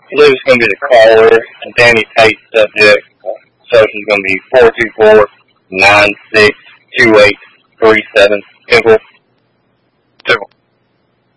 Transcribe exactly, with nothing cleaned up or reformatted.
Lou's going to be the caller, and Danny Tate's subject. Social is going to be four two four, nine six two eight three seven. Simple. Simple.